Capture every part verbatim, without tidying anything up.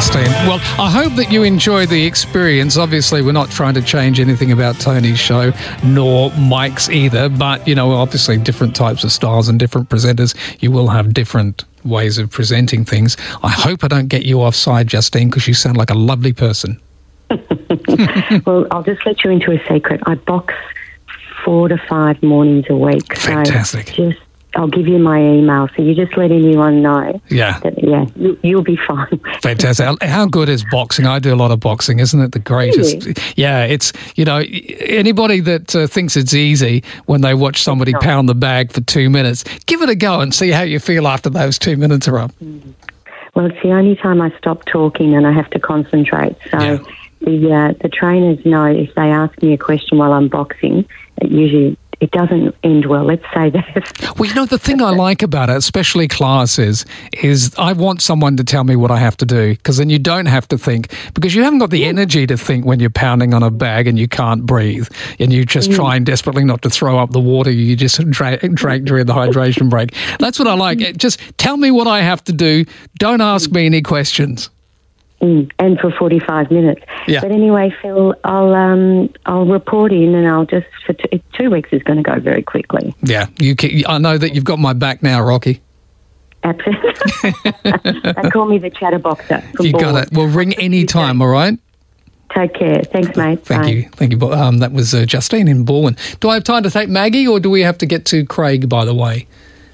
Justine. Well, I hope that you enjoy the experience. Obviously, we're not trying to change anything about Tony's show, nor Mike's either. But, you know, obviously different types of styles and different presenters. You will have different ways of presenting things. I hope I don't get you offside, Justine, because you sound like a lovely person. Well, I'll just let you into a secret. I box four to five mornings a week. Fantastic. So just I'll give you my email, so you just let anyone know. Yeah. That, yeah, you, you'll be fine. Fantastic. How good is boxing? I do a lot of boxing. Isn't it the greatest? Really? Yeah, it's, you know, anybody that uh, thinks it's easy when they watch somebody pound the bag for two minutes, give it a go and see how you feel after those two minutes are up. Well, it's the only time I stop talking and I have to concentrate. So Yeah. the uh, the trainers know if they ask me a question while I'm boxing, it usually it doesn't end well. Let's say that. Well, you know, the thing I like about it, especially classes, is I want someone to tell me what I have to do, because then you don't have to think, because you haven't got the energy to think when you're pounding on a bag and you can't breathe and you're just trying desperately not to throw up the water you just drank, drank during the hydration break. That's what I like. Just tell me what I have to do. Don't ask me any questions. Mm, and for forty-five minutes. Yeah. But anyway, Phil, I'll um I'll report in, and I'll just for t- two weeks is going to go very quickly. Yeah, you. Can, I know that you've got my back now, Rocky. Absolutely. They call me the chatterboxer. from You got Bournemouth. it. Well, ring any time, all right? Take care. Thanks, mate. Thank Bye. you. Thank you. Um, that was uh, Justine in Baldwin. Do I have time to take Maggie, or do we have to get to Craig, by the way?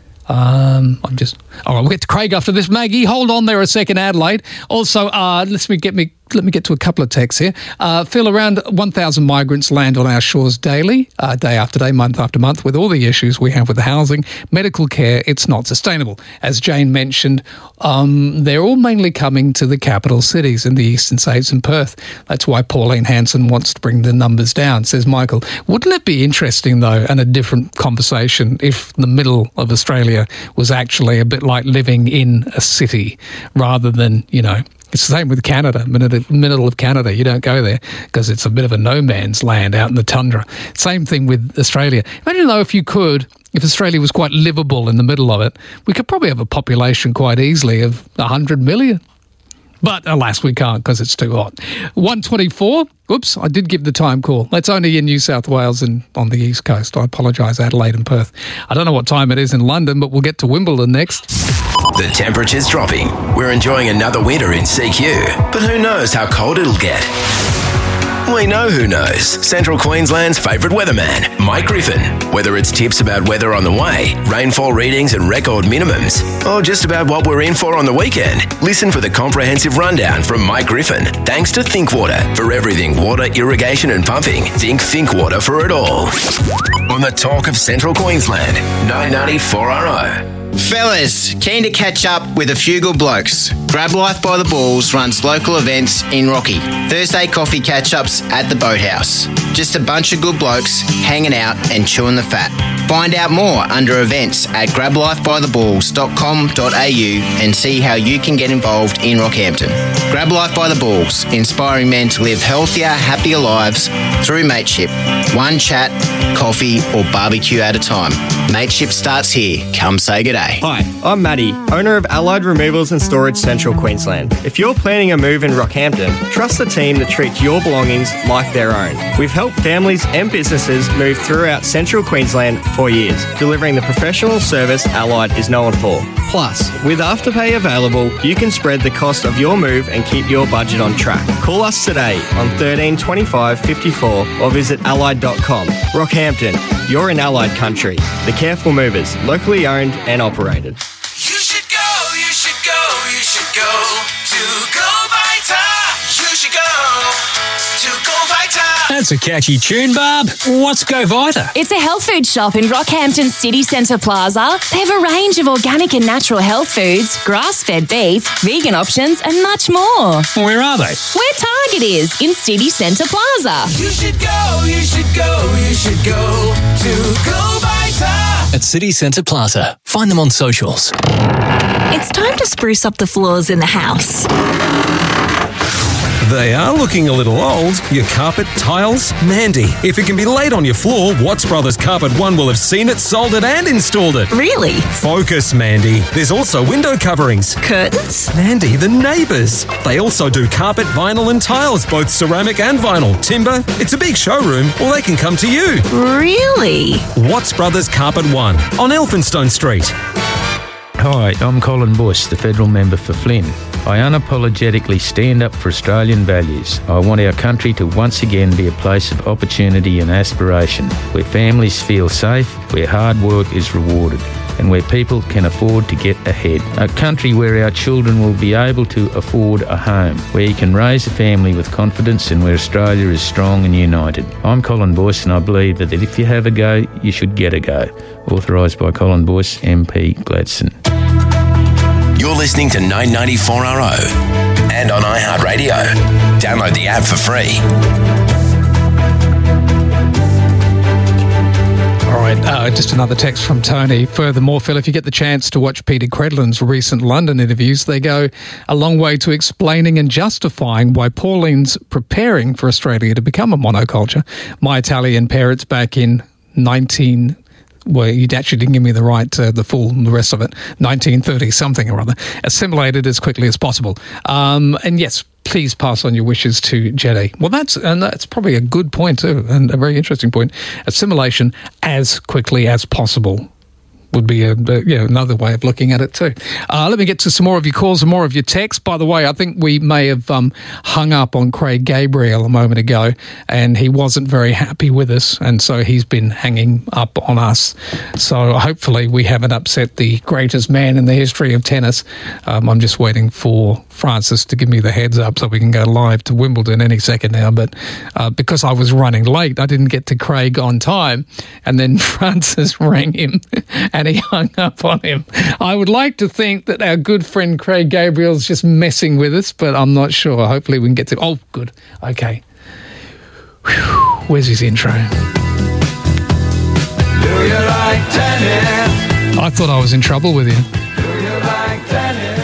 Um, I'm just... All right, we'll get to Craig after this. Maggie, hold on there a second, Adelaide. Also, uh, let's me get me... Let me get to a couple of texts here. Uh, Phil, around one thousand migrants land on our shores daily, uh, day after day, month after month, with all the issues we have with the housing, medical care. It's not sustainable. As Jane mentioned, um, they're all mainly coming to the capital cities in the eastern states and Perth. That's why Pauline Hanson wants to bring the numbers down, says Michael. Wouldn't it be interesting, though, and a different conversation if the middle of Australia was actually a bit like living in a city rather than, you know... It's the same with Canada, middle of Canada. You don't go there because it's a bit of a no man's land out in the tundra. Same thing with Australia. Imagine, though, if you could, if Australia was quite livable in the middle of it, we could probably have a population quite easily of one hundred million. But alas, we can't because it's too hot. one twenty-four. Oops, I did give the time call. That's only in New South Wales and on the East Coast. I apologise, Adelaide and Perth. I don't know what time it is in London, but we'll get to Wimbledon next. The temperature's dropping. We're enjoying another winter in C Q, but who knows how cold it'll get? We know who knows. Central Queensland's favourite weatherman, Mike Griffin. Whether it's tips about weather on the way, rainfall readings and record minimums, or just about what we're in for on the weekend, listen for the comprehensive rundown from Mike Griffin. Thanks to Thinkwater. For everything water, irrigation and pumping, think Thinkwater for it all. On the talk of Central Queensland, nine ninety four R O. Fellas, keen to catch up with a few good blokes. Grab Life by the Balls runs local events in Rocky. Thursday coffee catch-ups at the Boathouse. Just a bunch of good blokes hanging out and chewing the fat. Find out more under events at grab life by the balls dot com dot a u and see how you can get involved in Rockhampton. Grab Life by the Balls, inspiring men to live healthier, happier lives through mateship. One chat, coffee or barbecue at a time. Mateship starts here. Come say good day. Hi, I'm Matty, owner of Allied Removals and Storage Central Queensland. If you're planning a move in Rockhampton, trust the team that treats your belongings like their own. We've helped families and businesses move throughout Central Queensland for years, delivering the professional service Allied is known for. Plus, with Afterpay available, you can spread the cost of your move and keep your budget on track. Call us today on thirteen twenty-five fifty-four or visit allied dot com. Rockhampton, you're in Allied country. The Careful Movers, locally owned and operated. You should go, you should go, you should go to Go Vita. You should go to Go Vita. That's a catchy tune, Barb. What's Go Vita? It's a health food shop in Rockhampton City Centre Plaza. They have a range of organic and natural health foods, grass-fed beef, vegan options and much more. Where are they? Where Target is, in City Centre Plaza. You should go, you should go, you should go to Go Vita. At City Centre Plaza. Find them on socials. It's time to spruce up the floors in the house. They are looking a little old. Your carpet, tiles, Mandy. If it can be laid on your floor, Watts Brothers Carpet One will have seen it, sold it and installed it. Really? Focus, Mandy. There's also window coverings. Curtains? Mandy, the neighbours. They also do carpet, vinyl and tiles, both ceramic and vinyl. Timber. It's a big showroom, or they can come to you. Really? Watts Brothers Carpet One on Elphinstone Street. Hi, I'm Colin Bush, the federal member for Flynn. I unapologetically stand up for Australian values. I want our country to once again be a place of opportunity and aspiration, where families feel safe, where hard work is rewarded, and where people can afford to get ahead. A country where our children will be able to afford a home, where you can raise a family with confidence and where Australia is strong and united. I'm Colin Boyce and I believe that if you have a go, you should get a go. Authorised by Colin Boyce, M P Gladstone. You're listening to nine ninety-four R O and on iHeartRadio. Download the app for free. All right, uh, just another text from Tony. Furthermore, Phil, if you get the chance to watch Peter Credlin's recent London interviews, they go a long way to explaining and justifying why Pauline's preparing for Australia to become a monoculture. My Italian parents back in nineteen... well, you actually didn't give me the right, uh, the full, the rest of it, nineteen thirty something or other, assimilated as quickly as possible. Um, and yes, please pass on your wishes to Jenny. Well, that's and that's probably a good point too, and a very interesting point. Assimilation as quickly as possible would be a, a you know, another way of looking at it too. Uh, let me get to some more of your calls and more of your texts. By the way, I think we may have um, hung up on Craig Gabriel a moment ago, and he wasn't very happy with us, and so he's been hanging up on us. So hopefully we haven't upset the greatest man in the history of tennis. Um, I'm just waiting for Francis to give me the heads up so we can go live to Wimbledon any second now. But uh, because I was running late, I didn't get to Craig on time, and then Francis rang him and he hung up on him. I would like to think that our good friend Craig Gabriel's just messing with us, but I'm not sure. Hopefully we can get to... Oh, good. Okay. Whew. Where's his intro? Do you like tennis? I thought I was in trouble with you. Do you like tennis?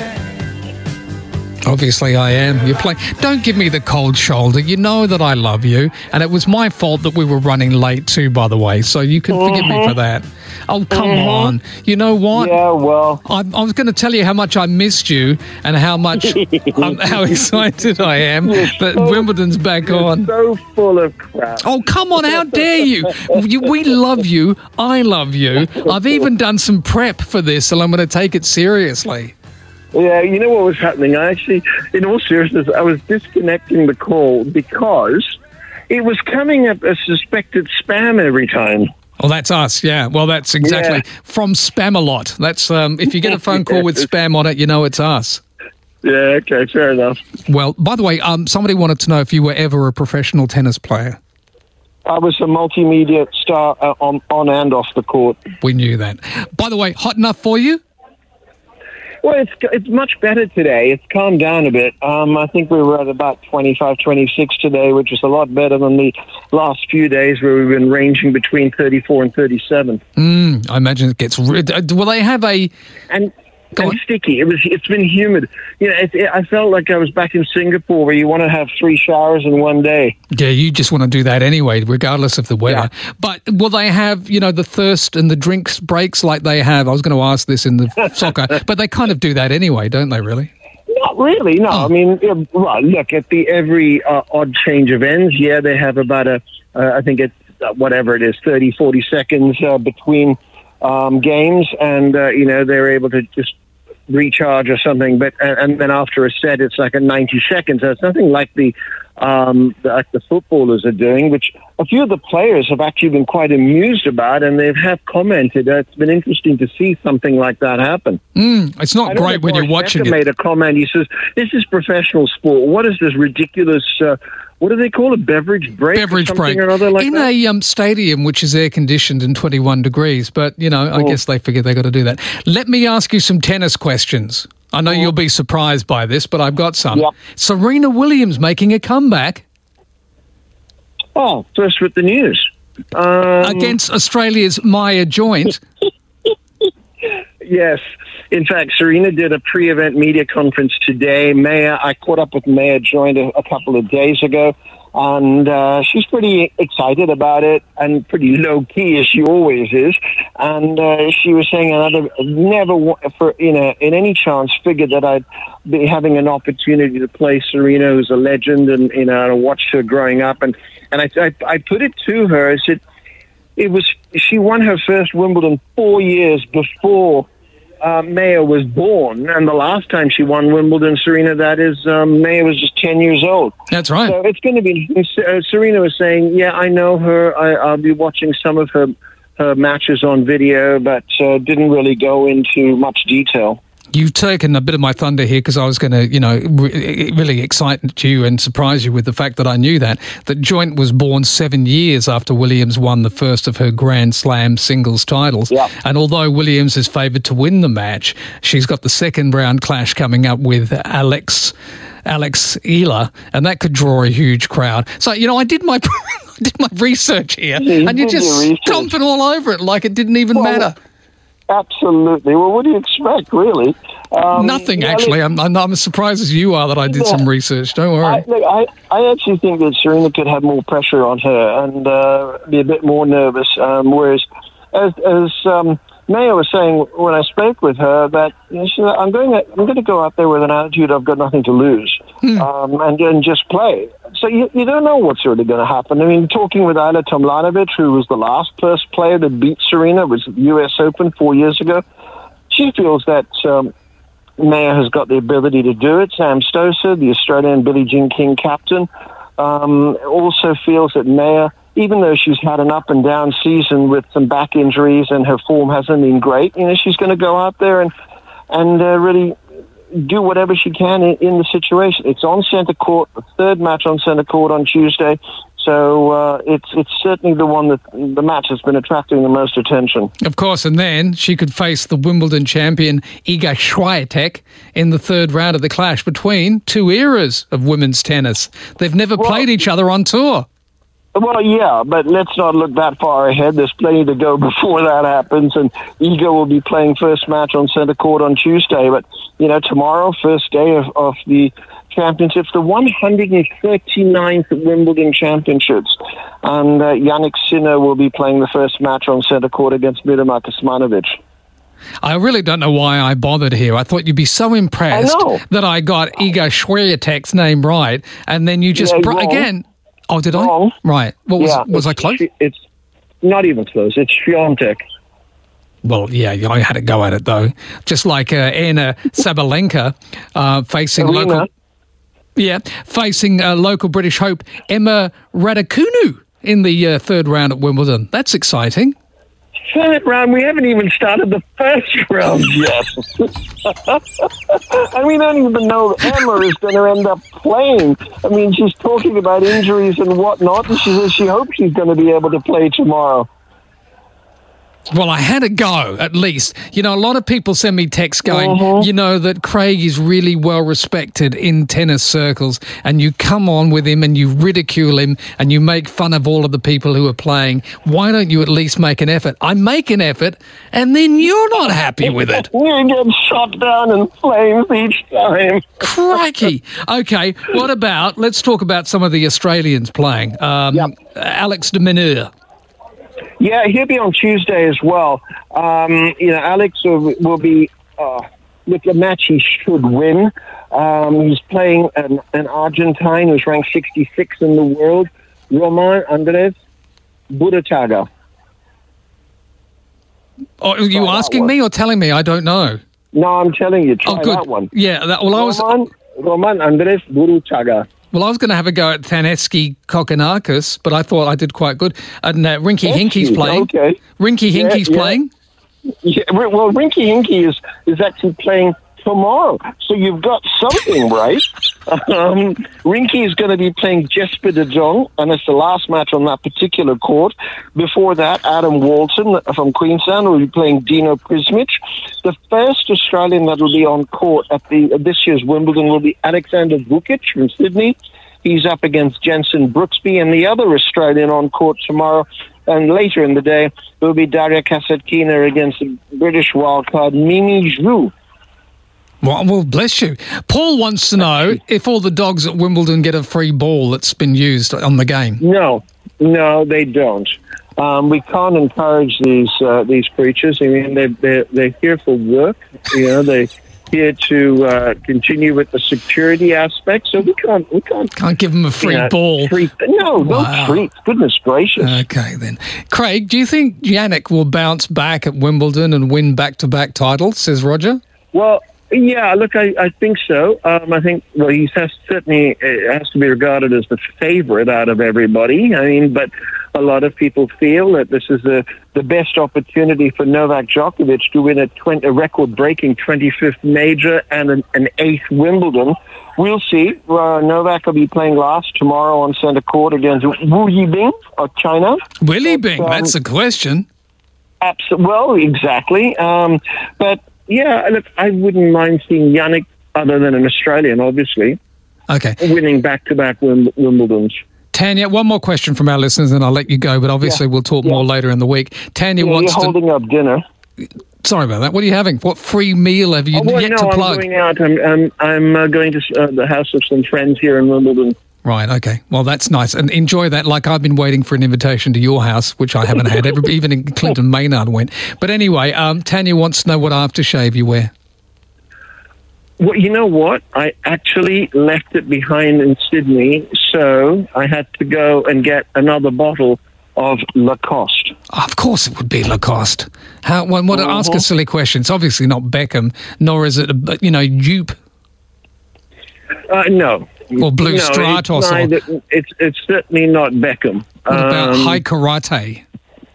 Obviously I am. You're playing. Don't give me the cold shoulder. You know that I love you, and it was my fault that we were running late too, by the way, so you can forgive me for that. Oh, come Mhm. on. You know what? Yeah, well... I, I was going to tell you how much I missed you and how much, um, how excited I am that so- Wimbledon's back You're on. so full of crap. Oh, come on, how dare you? you? We love you. I love you. I've even done some prep for this, and I'm going to take it seriously. Yeah, you know what was happening? I actually, in all seriousness, I was disconnecting the call because it was coming up as suspected spam every time. Well, that's us, yeah. Well, that's exactly Yeah. from Spamalot. That's um, if you get a phone call with spam on it, you know it's us. Yeah, okay, fair enough. Well, by the way, um, somebody wanted to know if you were ever a professional tennis player. I was a multimedia star uh, on, on and off the court. We knew that. By the way, hot enough for you? Well, it's it's much better today. It's calmed down a bit. Um, I think we were at about twenty-five, twenty-six today, which is a lot better than the last few days where we've been ranging between thirty-four and thirty-seven. Mm, I imagine it gets... Rid- Will they have a... And... Go and on. sticky. It was. It's been humid. You know, it, it, I felt like I was back in Singapore, where you want to have three showers in one day. Yeah, you just want to do that anyway, regardless of the weather. Yeah. But will they have, you know, the thirst and the drinks breaks like they have? I was going to ask this in the soccer, but they kind of do that anyway, don't they? Really? Not really. No. Oh. I mean, yeah, well, look at the every uh, odd change of ends. Yeah, they have about a. Uh, I think it's uh, whatever it is, thirty, forty seconds uh, between um, games, and uh, you know they're able to just recharge or something, but and, and then after a set it's like a ninety seconds. So it's nothing like the um like the footballers are doing, which a few of the players have actually been quite amused about, and they have commented uh, it's been interesting to see something like that happen. Mm, it's not I know great that when you're Boris watching Becker it. made a comment. He says, "This is professional sport. What is this ridiculous? Uh, what do they call it? Beverage break? Beverage or break or other like in that? a um, stadium which is air conditioned and twenty-one degrees. But you know, I Oh. guess they forget they got to do that. Let me ask you some tennis questions. I know you'll be surprised by this, but I've got some. Yep. Serena Williams making a comeback Oh, first with the news um, against Australia's Maya Joint. Yes. In fact, Serena did a pre-event media conference today. Maya, I caught up with Maya, joined a, a couple of days ago, and uh, she's pretty excited about it and pretty low-key, as she always is. And uh, she was saying, another never, for you know, in any chance, figured that I'd be having an opportunity to play Serena, who's a legend, and you know, I watched her growing up. And and I, I, I put it to her. I said, it was she won her first Wimbledon four years before Uh, Maya was born, and the last time she won Wimbledon, Serena, that is, um, Maya was just ten years old. That's right. So it's going to be, uh, Serena was saying, yeah, I know her. I, I'll be watching some of her, her matches on video, but uh, didn't really go into much detail. You've taken a bit of my thunder here because I was going to, you know, re- really excite you and surprise you with the fact that I knew that, that Joint was born seven years after Williams won the first of her Grand Slam singles titles. Yeah. And although Williams is favoured to win the match, she's got the second round clash coming up with Alex Alex Ela, and that could draw a huge crowd. So, you know, I did my I did my research here, you and you're just stomping all over it like it didn't even well, matter. Absolutely. Well, what do you expect, really? Um, Nothing, yeah, actually. look, I'm, I'm as surprised as you are that I did yeah, some research. Don't worry. I, look, I, I actually think that Serena could have more pressure on her and uh, be a bit more nervous. Um, whereas, as, as um, Maya was saying when I spoke with her, that you know, she said, I'm going to, I'm going to go out there with an attitude I've got nothing to lose, hmm. um, and, and just play. So you, you don't know what's really going to happen. I mean, talking with Ayla Tomljanovic, who was the last first player to beat Serena, was at the U S Open four years ago, she feels that um, Maya has got the ability to do it. Sam Stosur, the Australian Billie Jean King captain, um, also feels that Maya, even though she's had an up and down season with some back injuries and her form hasn't been great, you know, she's going to go out there and and uh, really do whatever she can in, in the situation. It's on centre court, the third match on centre court on Tuesday. So uh, it's it's certainly the one that the match has been attracting the most attention. Of course, and then she could face the Wimbledon champion Iga Swiatek in the third round of the clash between two eras of women's tennis. They've never well, played each other on tour. Well, yeah, but let's not look that far ahead. There's plenty to go before that happens, and Iga will be playing first match on centre court on Tuesday. But, you know, tomorrow, first day of, of the championships, the one hundred thirty-ninth Wimbledon Championships, and uh, Jannik Sinner will be playing the first match on centre court against Miroslav Kecmanovic. I really don't know why I bothered here. I thought you'd be so impressed I that I got Iga Swiatek's name right, and then you just, yeah, br- again... Oh, did wrong. I? Right. What was yeah, was I close? It's not even close. It's Swiatek. Well, yeah, I had a go at it, though. Just like uh, Anna Sabalenka uh, facing Arena. local... Yeah, facing uh, local British hope Emma Raducanu in the uh, third round at Wimbledon. That's exciting. Third round? We haven't even started the first round yet. And we don't even know Emma is going to end up playing. I mean, she's talking about injuries and whatnot, and she says she hopes she's going to be able to play tomorrow. Well, I had a go, at least. You know, a lot of people send me texts going, uh-huh. you know, that Craig is really well respected in tennis circles, and you come on with him and you ridicule him and you make fun of all of the people who are playing. Why don't you at least make an effort? I make an effort, and then you're not happy with it. You get shot down in flames each time. Crikey. Okay, what about, let's talk about some of the Australians playing. Um, yep. Alex de Minaur. Yeah, he'll be on Tuesday as well. Um, you know, Alex will, will be, uh, look, a match he should win. Um, he's playing an, an Argentine who's ranked sixty-sixth in the world, Roman Andres Burruchaga. Oh, are you try asking me or telling me? I don't know. No, I'm telling you, try oh, good. that one. Yeah, that, well, I was... Roman, Roman Andres Burruchaga. Well, I was going to have a go at Thaneski Kokkinakis, but I thought I did quite good. And uh, Rinky Hinky's playing. Okay. Rinky yeah, Hinky's yeah. playing. Yeah, well, Rinky Hinky is, is actually playing tomorrow. So you've got something right. Um, Rinky is going to be playing Jesper de Jong, and it's the last match on that particular court. Before that, Adam Walton from Queensland will be playing Dino Prismic. The first Australian that will be on court at the uh, this year's Wimbledon will be Alexander Vukic from Sydney. He's up against Jensen Brooksby, and the other Australian on court tomorrow. And later in the day, it will be Daria Kasatkina against the British wildcard Mimi Zhu. Well, well, bless you. Paul wants to know if all the dogs at Wimbledon get a free ball that's been used on the game. No, no, they don't. Um, we can't encourage these uh, these creatures. I mean, they're, they're, they're here for work. You know, they're here to uh, continue with the security aspect. So we can't we can't can't give them a free you know, ball. Treat, no, Wow. no treats. Goodness gracious. Okay, then. Craig, do you think Yannick will bounce back at Wimbledon and win back-to-back titles, says Roger? Well, yeah, look, I, I think so. Um, I think, well, he has certainly uh, has to be regarded as the favourite out of everybody. I mean, but a lot of people feel that this is the, the best opportunity for Novak Djokovic to win a, twenty, a record-breaking twenty-fifth major and an, an eighth Wimbledon. We'll see. Uh, Novak will be playing last tomorrow on centre court against Wu Yibing of China. Willie Bing, um, that's the question. Abso- well, exactly. Um, but... Yeah, look, I wouldn't mind seeing Yannick, other than an Australian, obviously, okay, winning back-to-back Wim- Wimbledons. Tanya, one more question from our listeners and I'll let you go, but obviously yeah. we'll talk yeah. more later in the week. Tanya yeah, wants you're holding to... up dinner. Sorry about that. What are you having? What free meal have you oh, well, yet no, to I'm plug? Going out. I'm, I'm, I'm uh, going to uh, the house of some friends here in Wimbledon. Right, okay. Well, that's nice. And enjoy that. Like I've been waiting for an invitation to your house, which I haven't had. Every, even in Clinton Maynard went. But anyway, um, Tanya wants to know what aftershave you wear. Well, you know what? I actually left it behind in Sydney, so I had to go and get another bottle of Lacoste. Oh, of course it would be Lacoste. How? Well, what? Uh-huh. Ask a silly question. It's obviously not Beckham, nor is it, a, you know, dupe. Uh, no. Or Blue no, Stratos. It's, neither, or, it's, it's certainly not Beckham. What about um, High Karate?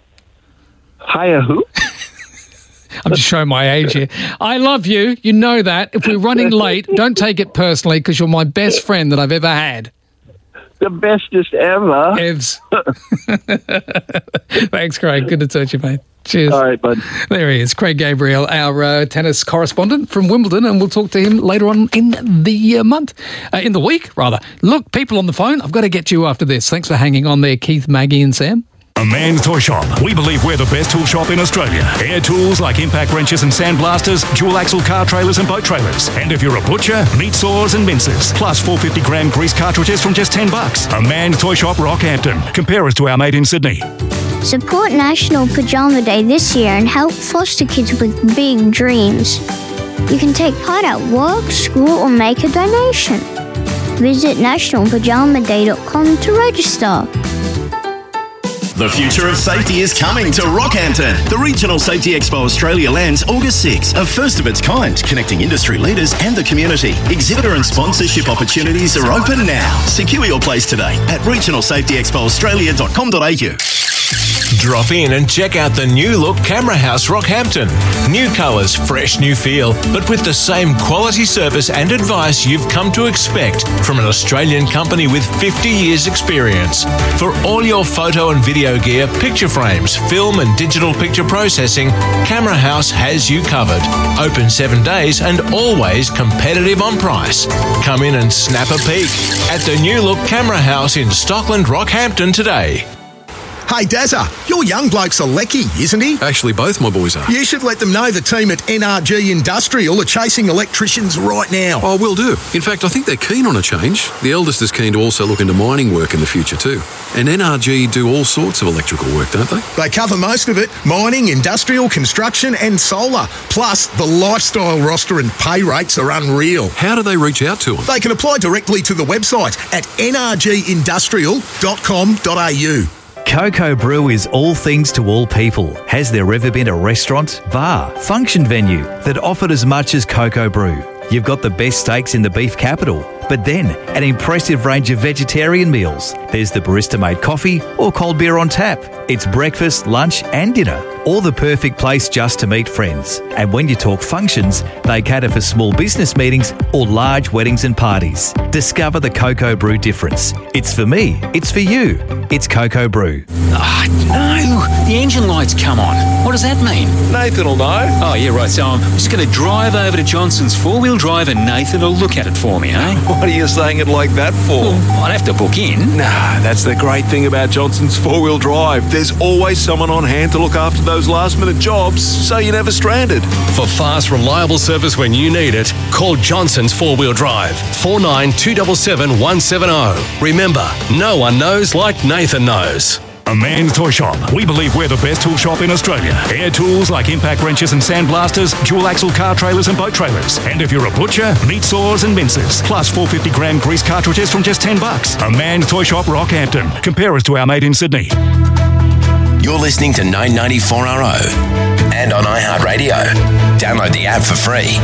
Higher who? I'm just showing my age here. I love you. You know that. If we're running late, don't take it personally because you're my best friend that I've ever had. The bestest ever. Evs. Thanks, Craig. Good to touch you, mate. Cheers. All right, bud. There he is, Craig Gabriel, our uh, tennis correspondent from Wimbledon, and we'll talk to him later on in the uh, month, uh, in the week, rather. Look, people on the phone, I've got to get to you after this. Thanks for hanging on there, Keith, Maggie and Sam. A Man's Toy Shop. We believe we're the best tool shop in Australia. Air tools like impact wrenches and sandblasters, dual axle car trailers and boat trailers. And if you're a butcher, meat saws and mincers. Plus four hundred fifty gram grease cartridges from just ten bucks. A Man's Toy Shop, Rockhampton. Compare us to our mate in Sydney. Support National Pajama Day this year and help foster kids with big dreams. You can take part at work, school or make a donation. Visit national pajama day dot com to register. The future of safety is coming to Rockhampton. The Regional Safety Expo Australia lands August sixth, a first of its kind, connecting industry leaders and the community. Exhibitor and sponsorship opportunities are open now. Secure your place today at regional safety expo australia dot com dot a u. Drop in and check out the new look Camera House Rockhampton. New colours, fresh new feel, but with the same quality service and advice you've come to expect from an Australian company with fifty years experience. For all your photo and video gear, picture frames, film and digital picture processing, Camera House has you covered. Open seven days and always competitive on price. Come in and snap a peek at the new look Camera House in Stockland, Rockhampton today. Hey, Dazza, your young bloke's a lecky, isn't he? Actually, both my boys are. You should let them know the team at N R G Industrial are chasing electricians right now. Oh, will do. In fact, I think they're keen on a change. The eldest is keen to also look into mining work in the future too. And N R G do all sorts of electrical work, don't they? They cover most of it. Mining, industrial, construction and solar. Plus, the lifestyle roster and pay rates are unreal. How do they reach out to them? They can apply directly to the website at n r g industrial dot com dot a u. Coco Brew is all things to all people. Has there ever been a restaurant, bar, function venue that offered as much as Coco Brew? You've got the best steaks in the beef capital, but then an impressive range of vegetarian meals. There's the barista-made coffee or cold beer on tap. It's breakfast, lunch and dinner, or the perfect place just to meet friends. And when you talk functions, they cater for small business meetings or large weddings and parties. Discover the Cocoa Brew difference. It's for me. It's for you. It's Cocoa Brew. Ah, no. The engine light's come on. What does that mean? Nathan will know. Oh, yeah, right. So I'm just going to drive over to Johnson's four-wheel drive and Nathan will look at it for me, eh? What are you saying it like that for? Well, I'd have to book in. Nah, that's the great thing about Johnson's four-wheel drive. There's always someone on hand to look after those last-minute jobs, so you're never stranded. For fast, reliable service when you need it, call Johnson's four-wheel drive, four nine two seven seven one seven zero. Remember, no one knows like Nathan knows. A Man's Toy Shop. We believe we're the best tool shop in Australia. Air tools like impact wrenches and sandblasters, dual axle car trailers and boat trailers. And if you're a butcher, meat saws and mincers. Plus four hundred fifty gram grease cartridges from just ten bucks. A Man's Toy Shop, Rockhampton. Compare us to our mate in Sydney. You're listening to nine ninety-four R O and on iHeartRadio. Download the app for free.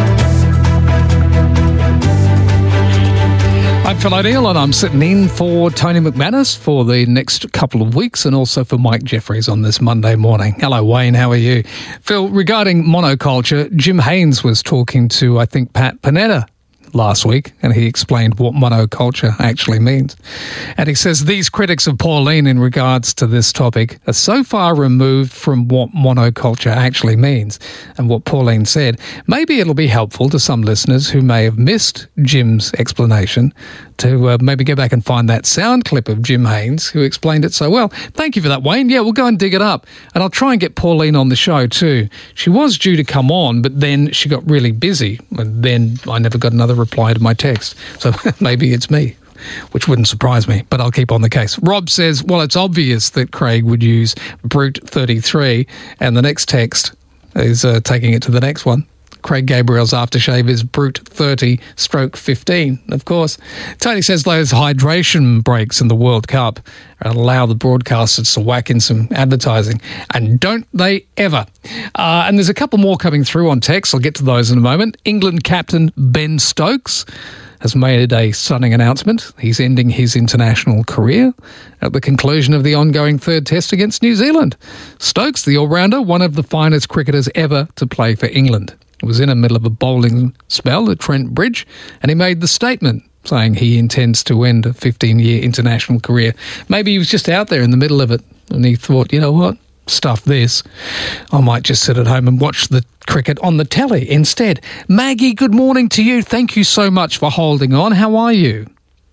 I'm Phil O'Neill and I'm sitting in for Tony McManus for the next couple of weeks and also for Mike Jeffries on this Monday morning. Hello, Wayne. How are you? Phil, regarding monoculture, Jim Haynes was talking to, I think, Pat Panetta last week, and he explained what monoculture actually means. And he says these critics of Pauline in regards to this topic are so far removed from what monoculture actually means and what Pauline said. Maybe it'll be helpful to some listeners who may have missed Jim's explanation to uh, maybe go back and find that sound clip of Jim Haynes who explained it so well. Thank you for that, Wayne. Yeah, we'll go and dig it up. And I'll try and get Pauline on the show too. She was due to come on, but then she got really busy. And then I never got another reply to my text. So maybe it's me, which wouldn't surprise me, but I'll keep on the case. Rob says, well, it's obvious that Craig would use Brute thirty-three. And the next text is uh, taking it to the next one. Craig Gabriel's aftershave is Brute thirty stroke fifteen, of course. Tony says those hydration breaks in the World Cup allow the broadcasters to whack in some advertising, and don't they ever. Uh, and there's a couple more coming through on text. I'll get to those in a moment. England captain Ben Stokes has made a stunning announcement. He's ending his international career at the conclusion of the ongoing third test against New Zealand. Stokes, the all-rounder, one of the finest cricketers ever to play for England. He was in the middle of a bowling spell at Trent Bridge, and he made the statement saying he intends to end a fifteen-year international career. Maybe he was just out there in the middle of it, and he thought, you know what, stuff this. I might just sit at home and watch the cricket on the telly instead. Maggie, good morning to you. Thank you so much for holding on. How are you?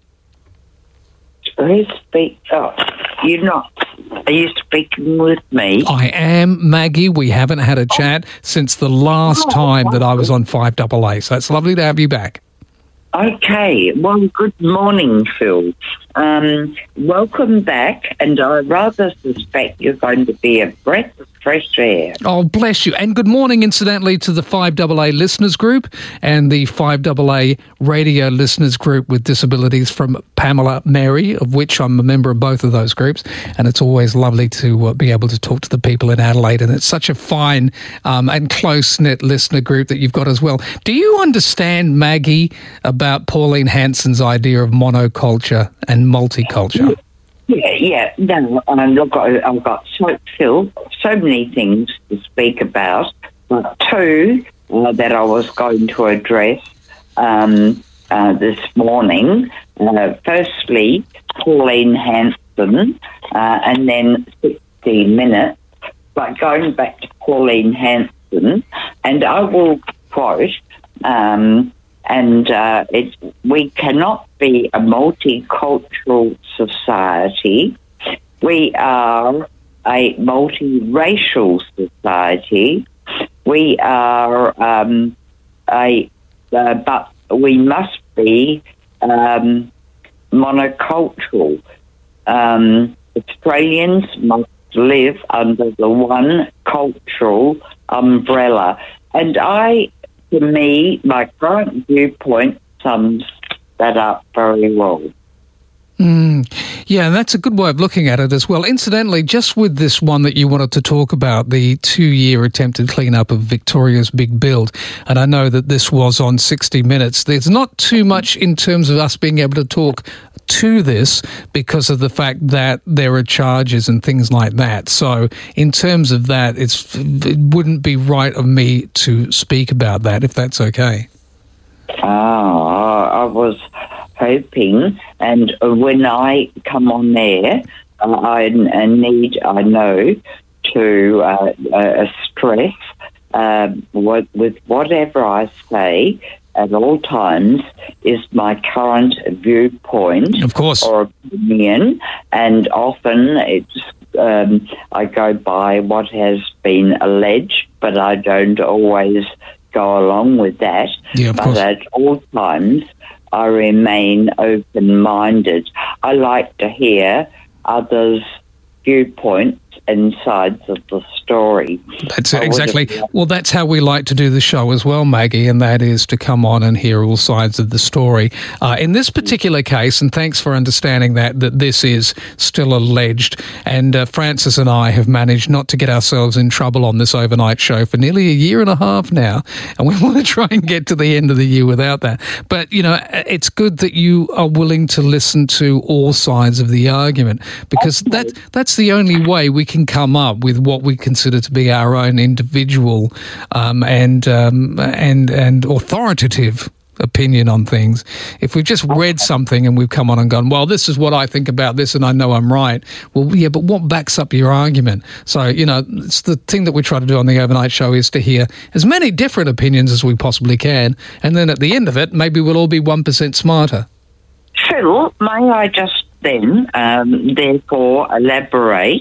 Who's speak? Oh, you're not. Are you speaking with me? I am, Maggie. We haven't had a chat since the last time that I was on five double A, so it's lovely to have you back. Okay. Well, good morning, Phil. Um, welcome back, and I rather suspect you're going to be a breath of fresh air. Oh, bless you. And good morning, incidentally, to the five double A listeners group and the five double A radio listeners group with disabilities from Pamela Mary, of which I'm a member of both of those groups. And it's always lovely to uh, be able to talk to the people in Adelaide. And it's such a fine um, and close-knit listener group that you've got as well. Do you understand, Maggie, about Pauline Hanson's idea of monoculture and multiculture? Yeah, yeah. No, um, look, I- I've got so, Phil, so many things to speak about, but two uh, that I was going to address um, uh, this morning. Uh, firstly, Pauline Hanson, uh, and then sixty minutes. But going back to Pauline Hanson, and I will quote, um, and uh, it, we cannot be a multicultural society. We are a multiracial society. We are um, a, uh, but we must be um, monocultural. Um, Australians must live under the one cultural umbrella. And I, to me, my current viewpoint sums that up very well. Mm, yeah, and that's a good way of looking at it as well. Incidentally, just with this one that you wanted to talk about, the two-year attempted clean-up of Victoria's big build, and I know that this was on sixty minutes, there's not too much in terms of us being able to talk to this because of the fact that there are charges and things like that. So in terms of that, it's, it wouldn't be right of me to speak about that, if that's okay. Oh, I was hoping, and when I come on there, uh, I need, I know, to uh, uh, stress uh, what, with whatever I say at all times is my current viewpoint, of course, or opinion, and often it's um, I go by what has been alleged, but I don't always go along with that. Yeah, of but course. At all times, I remain open-minded. I like to hear others' viewpoints and sides of the story. That's it, exactly. Well, that's how we like to do the show as well, Maggie, and that is to come on and hear all sides of the story. Uh, in this particular case, and thanks for understanding that, that this is still alleged, and uh, Francis and I have managed not to get ourselves in trouble on this overnight show for nearly a year and a half now, and we want to try and get to the end of the year without that. But, you know, it's good that you are willing to listen to all sides of the argument, because that, that's the only way we can come up with what we consider to be our own individual um, and um, and and authoritative opinion on things. If we've just read something and we've come on and gone, well, this is what I think about this and I know I'm right. Well, yeah, but what backs up your argument? So, you know, it's the thing that we try to do on the overnight show is to hear as many different opinions as we possibly can, and then at the end of it, maybe we'll all be one percent smarter. Phil, may I just then, um, therefore, elaborate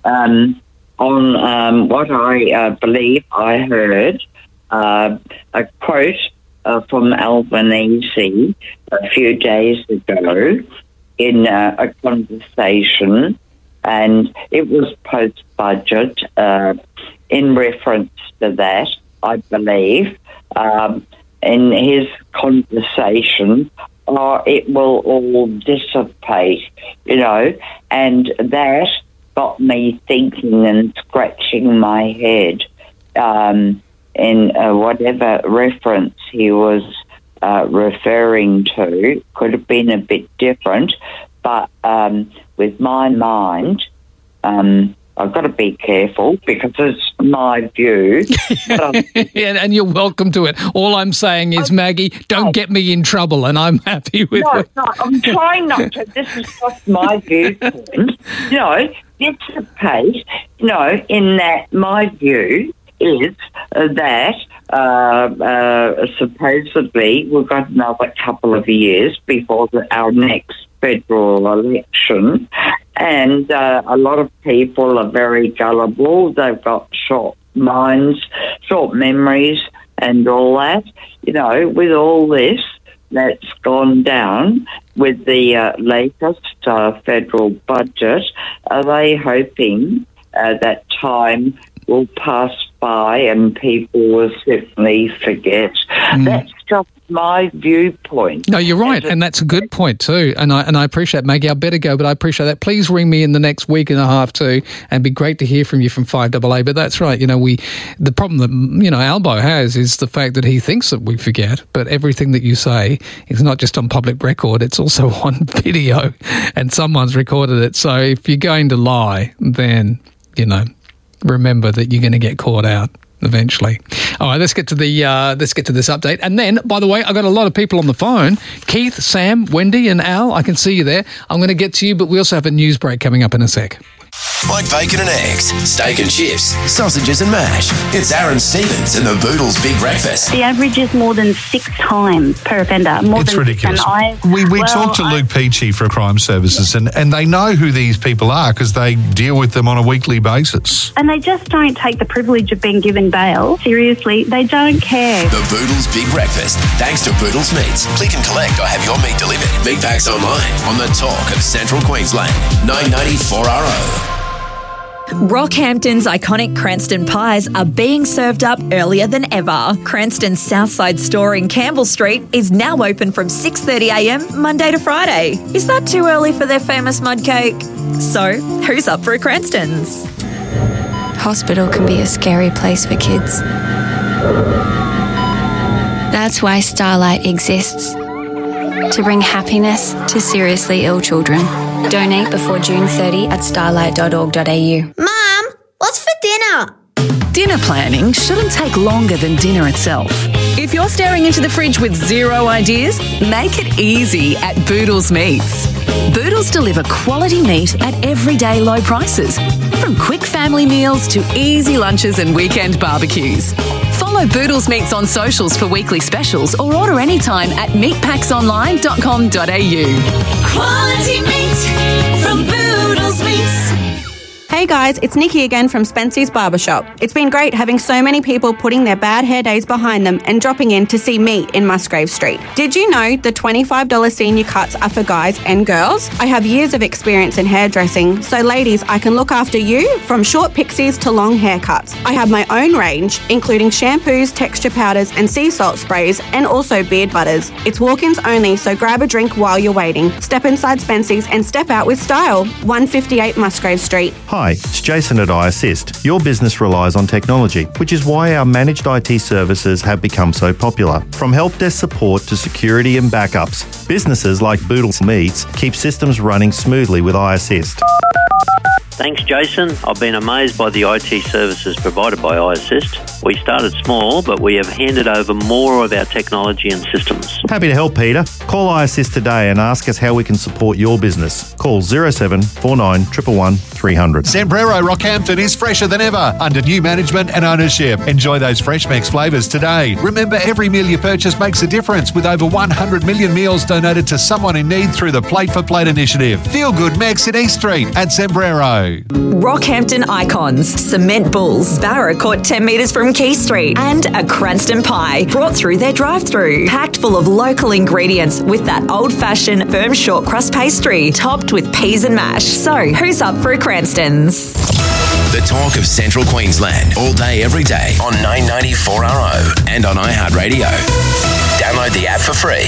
um, on um, what I uh, believe I heard, uh, a quote uh, from Albanese a few days ago in uh, a conversation, and it was post-budget. Uh, in reference to that, I believe, um, in his conversation, or it will all dissipate, you know, and that got me thinking and scratching my head um, in uh, whatever reference he was uh, referring to. Could have been a bit different, but um, with my mind, um, I've got to be careful because it's my view. and, and you're welcome to it. All I'm saying is, Maggie, don't get me in trouble, and I'm happy with no, it. No, I'm trying not to. This is just my viewpoint. You know, dissipate, you know, in that my view is uh, that uh, uh, supposedly we've got another couple of years before the, our next federal election, and uh, a lot of people are very gullible. They've got short minds, short memories, and all that. You know, with all this that's gone down with the uh, latest uh, federal budget, are they hoping uh, that time will pass by and people will simply forget? Mm. That's just my viewpoint. No, you're right, and that's a good point too. And I and I appreciate, Maggie. I better go, but I appreciate that. Please ring me in the next week and a half too, and it'd be great to hear from you from five A A. But that's right. You know, we the problem that you know Albo has is the fact that he thinks that we forget, but everything that you say is not just on public record; it's also on video, and someone's recorded it. So if you're going to lie, then you know, remember that you're going to get caught out eventually. All right, let's get to the uh, let's get to this update. And then, by the way, I've got a lot of people on the phone. Keith, Sam, Wendy, and Al. I can see you there. I'm going to get to you, but we also have a news break coming up in a sec. Like bacon and eggs, steak and chips, sausages and mash. It's Aaron Stevens and the Boodles Big Breakfast. The average is more than six times per offender. More it's than ridiculous. Six, and I, we we well, talked to I, Luke Peachy for Crime Services, and, and they know who these people are because they deal with them on a weekly basis. And they just don't take the privilege of being given bail seriously. They don't care. The Boodles Big Breakfast, thanks to Boodles Meats. Click and collect or have your meat delivered. Meat packs online on the talk of Central Queensland. nine ninety-four R O. Rockhampton's iconic Cranston pies are being served up earlier than ever. Cranston's Southside store in Campbell Street is now open from six thirty a m Monday to Friday. Is that too early for their famous mud cake? So, who's up for a Cranston's? Hospital can be a scary place for kids. That's why Starlight exists. To bring happiness to seriously ill children. Donate before June thirtieth at starlight dot org dot a u. Mum, what's for dinner? Dinner planning shouldn't take longer than dinner itself. If you're staring into the fridge with zero ideas, make it easy at Boodles Meats. Boodles deliver quality meat at everyday low prices, from quick family meals to easy lunches and weekend barbecues. Follow Boodles Meats on socials for weekly specials or order anytime at meat packs online dot com dot a u. Quality meat from Boodles Meats. Hey guys, it's Nikki again from Spency's Barbershop. It's been great having so many people putting their bad hair days behind them and dropping in to see me in Musgrave Street. Did you know the twenty-five dollars senior cuts are for guys and girls? I have years of experience in hairdressing, so ladies, I can look after you from short pixies to long haircuts. I have my own range, including shampoos, texture powders and sea salt sprays, and also beard butters. It's walk-ins only, so grab a drink while you're waiting. Step inside Spency's and step out with style. one fifty-eight Musgrave Street. Hi, it's Jason at iAssist. Your business relies on technology, which is why our managed I T services have become so popular. From help desk support to security and backups, businesses like Boodles Meats keep systems running smoothly with iAssist. Thanks, Jason. I've been amazed by the I T services provided by iAssist. We started small, but we have handed over more of our technology and systems. Happy to help, Peter. Call iAssist today and ask us how we can support your business. Call zero seven four nine one one one three hundred. Sombrero Rockhampton is fresher than ever under new management and ownership. Enjoy those Fresh Mex flavours today. Remember, every meal you purchase makes a difference with over one hundred million meals donated to someone in need through the Plate for Plate initiative. Feel Good Mex in East Street at Sombrero. Rockhampton icons, Cement Bulls, Barra caught ten metres from Key Street, and a Cranston pie brought through their drive-through, packed full of local ingredients with that old-fashioned firm short crust pastry, topped with peas and mash. So, who's up for a Cranston's? The talk of Central Queensland, all day, every day on nine ninety-four R O and on iHeartRadio. Download the app for free.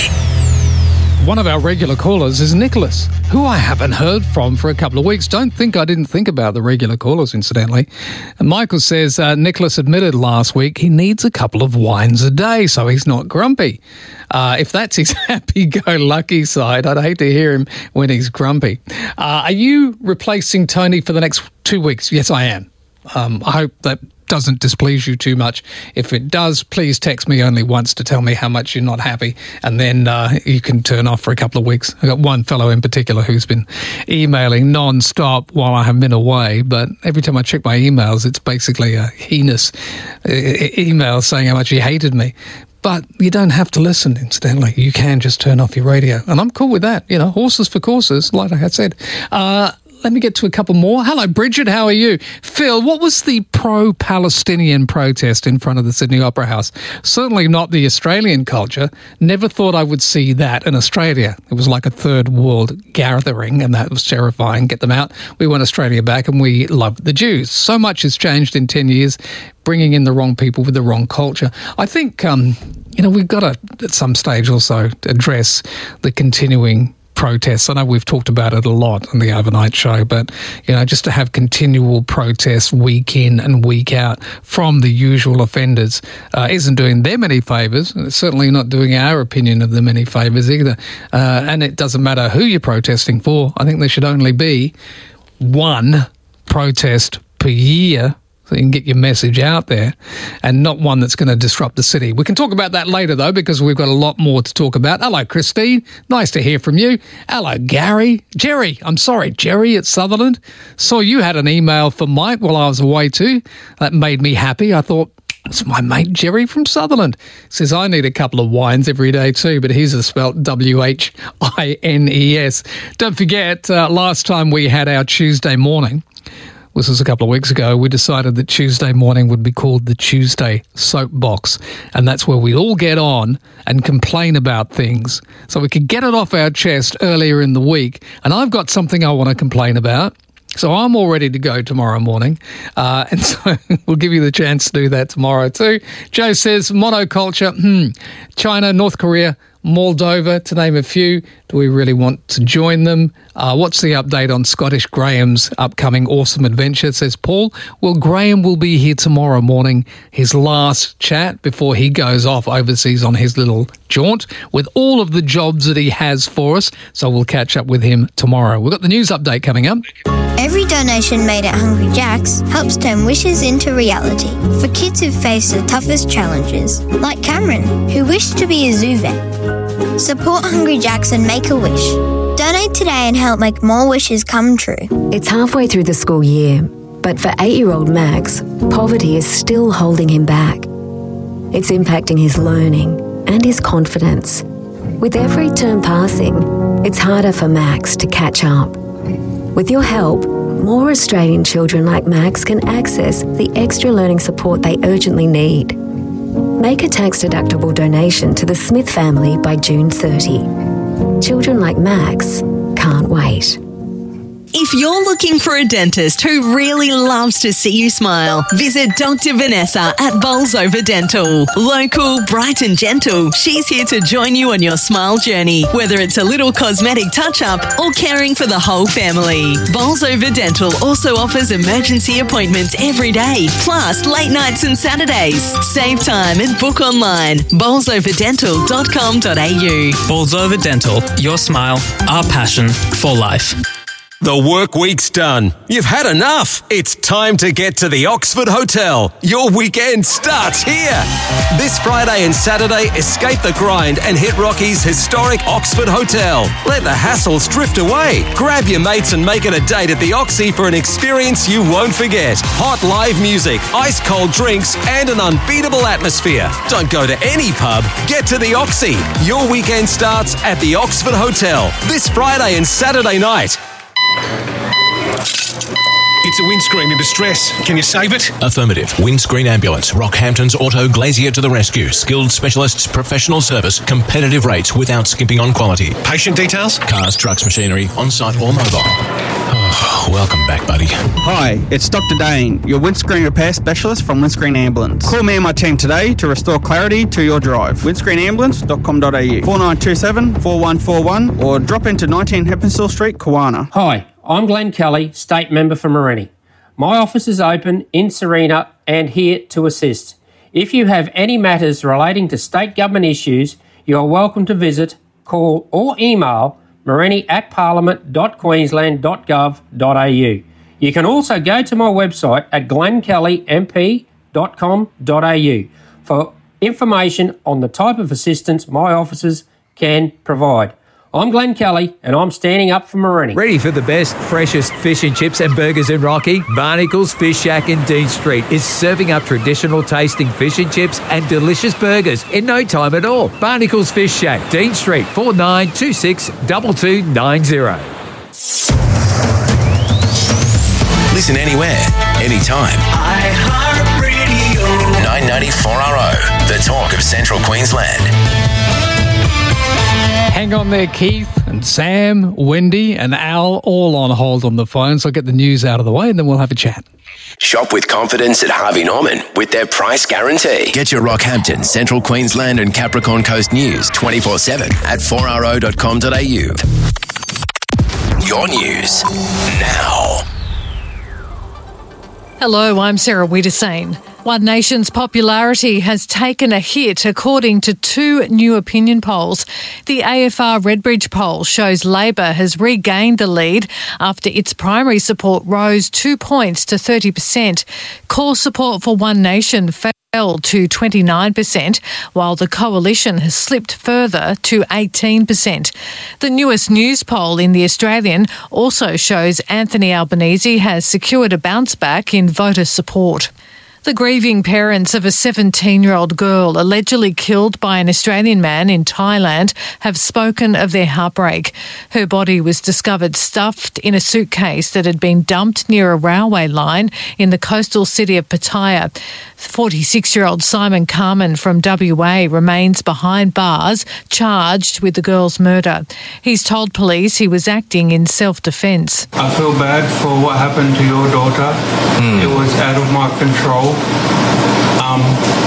One of our regular callers is Nicholas, who I haven't heard from for a couple of weeks. Don't think I didn't think about the regular callers, incidentally. And Michael says uh, Nicholas admitted last week he needs a couple of wines a day, so he's not grumpy. Uh, if that's his happy-go-lucky side, I'd hate to hear him when he's grumpy. Uh, are you replacing Tony for the next two weeks? Yes, I am. Um, I hope that doesn't displease you too much. If it does, please text me only once to tell me how much you're not happy, and then uh, you can turn off for a couple of weeks. I've got one fellow in particular who's been emailing non-stop while I have been away, but every time I check my emails, it's basically a heinous e- email saying how much he hated me. But you don't have to listen, incidentally. You can just turn off your radio, and I'm cool with that. You know, horses for courses, like I said. Uh, Let me get to a couple more. Hello, Bridget. How are you? Phil, what was the pro-Palestinian protest in front of the Sydney Opera House? Certainly not the Australian culture. Never thought I would see that in Australia. It was like a third world gathering, and that was terrifying. Get them out. We want Australia back, and we love the Jews. So much has changed in ten years, bringing in the wrong people with the wrong culture. I think, um, you know, we've got to, at some stage also, address the continuing protests. I know we've talked about it a lot on the overnight show, but, you know, just to have continual protests week in and week out from the usual offenders uh, isn't doing them any favours. It's certainly not doing our opinion of them any favours either. Uh, and it doesn't matter who you're protesting for. I think there should only be one protest per year, so you can get your message out there, and not one that's going to disrupt the city. We can talk about that later, though, because we've got a lot more to talk about. Hello, Christine. Nice to hear from you. Hello, Gary. Jerry. I'm sorry, Jerry at Sutherland. Saw you had an email for Mike while I was away too. That made me happy. I thought, it's my mate Jerry from Sutherland. Says, I need a couple of wines every day too, but his is spelt W H I N E S. Don't forget, uh, last time we had our Tuesday morning, this was a couple of weeks ago, we decided that Tuesday morning would be called the Tuesday Soapbox, and that's where we all get on and complain about things so we could get it off our chest earlier in the week. And I've got something I want to complain about. So I'm all ready to go tomorrow morning. Uh, and so we'll give you the chance to do that tomorrow too. Joe says, monoculture, hmm, China, North Korea, Moldova, to name a few. Do we really want to join them? Uh, what's the update on Scottish Graham's upcoming awesome adventure, says Paul. Well, Graham will be here tomorrow morning, his last chat before he goes off overseas on his little jaunt with all of the jobs that he has for us. So we'll catch up with him tomorrow. We've got the news update coming up. Every donation made at Hungry Jack's helps turn wishes into reality for kids who face the toughest challenges, like Cameron, who wished to be a zoo vet. Support Hungry Jack's and make a wish. Donate today and help make more wishes come true. It's halfway through the school year, but for eight-year-old Max, poverty is still holding him back. It's impacting his learning and his confidence. With every term passing, it's harder for Max to catch up. With your help, more Australian children like Max can access the extra learning support they urgently need. Make a tax-deductible donation to the Smith family by June thirtieth. Children like Max can't wait. If you're looking for a dentist who really loves to see you smile, visit Doctor Vanessa at Bolsover Dental. Local, bright and gentle, she's here to join you on your smile journey, whether it's a little cosmetic touch-up or caring for the whole family. Bolsover Dental also offers emergency appointments every day, plus late nights and Saturdays. Save time and book online. bolsover dental dot com dot a u. Bolsover Dental, your smile, our passion for life. The work week's done. You've had enough. It's time to get to the Oxford Hotel. Your weekend starts here. This Friday and Saturday, escape the grind and hit Rocky's historic Oxford Hotel. Let the hassles drift away. Grab your mates and make it a date at the Oxy for an experience you won't forget. Hot live music, ice cold drinks, and an unbeatable atmosphere. Don't go to any pub. Get to the Oxy. Your weekend starts at the Oxford Hotel this Friday and Saturday night. It's a windscreen in distress. Can you save it? Affirmative. Windscreen Ambulance. Rockhampton's Auto Glazier to the rescue. Skilled specialists, professional service, competitive rates without skimping on quality. Patient details? Cars, trucks, machinery, on-site or mobile. Oh, welcome back, buddy. Hi, it's Doctor Dane, your windscreen repair specialist from Windscreen Ambulance. Call me and my team today to restore clarity to your drive. windscreen ambulance dot com dot a u, four nine two seven, four one four one, or drop into nineteen Heppenstall Street, Kawana. Hi, I'm Glenn Kelly, State Member for Morenni. My office is open in Serena and here to assist. If you have any matters relating to state government issues, you are welcome to visit, call or email morenni at parliament dot queensland dot gov dot a u. You can also go to my website at glenn kelly m p dot com dot a u for information on the type of assistance my offices can provide. I'm Glenn Kelly, and I'm standing up for Morenni. Ready for the best, freshest fish and chips and burgers in Rocky? Barnacles Fish Shack in Dean Street is serving up traditional tasting fish and chips and delicious burgers in no time at all. Barnacles Fish Shack, Dean Street, four nine two six, two two nine zero. Listen anywhere, anytime. iHeartRadio. nine ninety-four R O, the talk of Central Queensland. Hang on there, Keith and Sam, Wendy and Al, all on hold on the phone. So I'll get the news out of the way and then we'll have a chat. Shop with confidence at Harvey Norman with their price guarantee. Get your Rockhampton, Central Queensland and Capricorn Coast news twenty-four seven at four r o dot com dot a u. Your news now. Hello, I'm Sarah Wiedersane. One Nation's popularity has taken a hit according to two new opinion polls. The A F R Redbridge poll shows Labor has regained the lead after its primary support rose two points to thirty percent. Core support for One Nation fell to twenty-nine percent, while the coalition has slipped further to eighteen percent. The newest news poll in The Australian also shows Anthony Albanese has secured a bounce back in voter support. The grieving parents of a seventeen-year-old girl allegedly killed by an Australian man in Thailand have spoken of their heartbreak. Her body was discovered stuffed in a suitcase that had been dumped near a railway line in the coastal city of Pattaya. forty-six-year-old Simon Carman from W A remains behind bars, charged with the girl's murder. He's told police he was acting in self-defence. I feel bad for what happened to your daughter. Mm. It was out of my control. Um,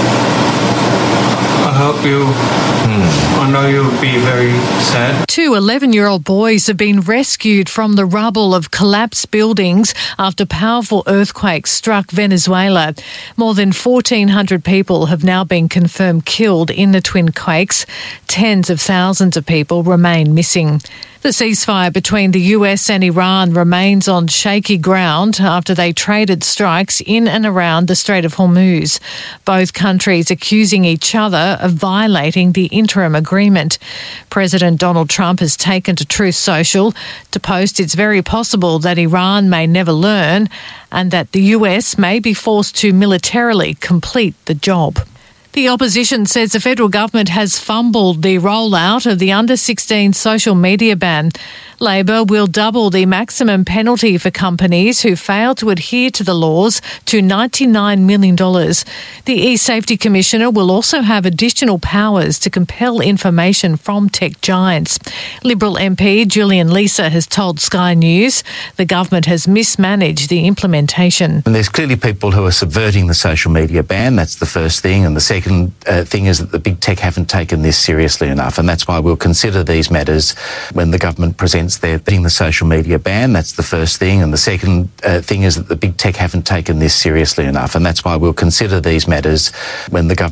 I hope you, mm. I know you'll be very sad. Two eleven-year-old boys have been rescued from the rubble of collapsed buildings after powerful earthquakes struck Venezuela. More than fourteen hundred people have now been confirmed killed in the twin quakes. Tens of thousands of people remain missing. The ceasefire between the U S and Iran remains on shaky ground after they traded strikes in and around the Strait of Hormuz. Both countries accusing each other of violating the interim agreement. President Donald Trump has taken to Truth Social to post it's very possible that Iran may never learn and that the U S may be forced to militarily complete the job. The opposition says the federal government has fumbled the rollout of the under sixteen social media ban. Labor will double the maximum penalty for companies who fail to adhere to the laws to ninety-nine million dollars. The E-Safety Commissioner will also have additional powers to compel information from tech giants. Liberal M P Julian Leeser has told Sky News the government has mismanaged the implementation. And there's clearly people who are subverting the social media ban. That's the first thing. And the second uh, thing is that the big tech haven't taken this seriously enough. And that's why we'll consider these matters when the government presents their being the social media ban. That's the first thing. And the second uh, thing is that the big tech haven't taken this seriously enough. And that's why we'll consider these matters when the government